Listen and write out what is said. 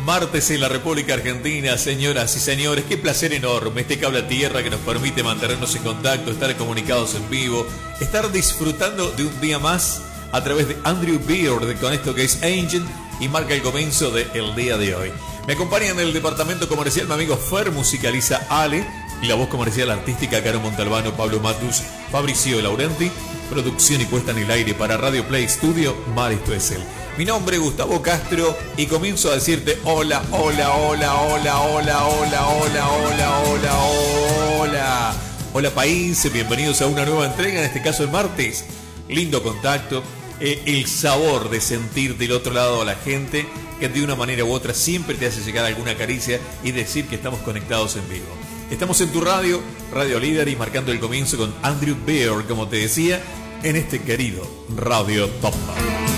Martes en la República Argentina, señoras y señores, qué placer enorme este cable a tierra que nos permite mantenernos en contacto, estar comunicados en vivo, estar disfrutando de un día más a través de Andrew Beard con esto que es Angel y marca el comienzo del día de hoy. Me acompaña en el departamento comercial mi amigo Fer, musicaliza Ale, y la voz comercial artística Caro Montalbano, Pablo Matus, Fabricio Laurenti, producción y puesta en el aire para Radio Play Studio, Mari Stoessel. Mi nombre es Gustavo Castro y comienzo a decirte hola, hola, hola, hola, hola, hola, hola, hola, hola, hola. Hola país, bienvenidos a una nueva entrega, en este caso el martes. Lindo contacto, el sabor de sentir del otro lado a la gente que de una manera u otra siempre te hace llegar alguna caricia y decir que estamos conectados en vivo. Estamos en tu radio, Radio Líder, y marcando el comienzo con Andrew Beard, como te decía, en este querido Radio Top.